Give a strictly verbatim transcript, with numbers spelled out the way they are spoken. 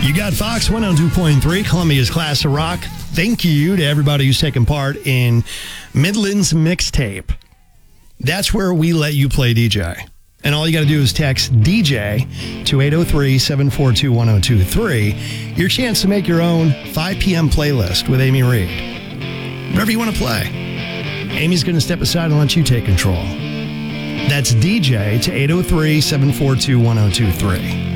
You got Fox one oh two point three, Columbia's Class of Rock. Thank you to everybody who's taken part in Midland's Mixtape. That's where we let you play D J. And all you got to do is text D J to eight oh three, seven four two, one oh two three. Your chance to make your own five p.m. playlist with Amy Reed. Whatever you want to play. Amy's going to step aside and let you take control. That's D J to eight oh three, seven four two, one oh two three.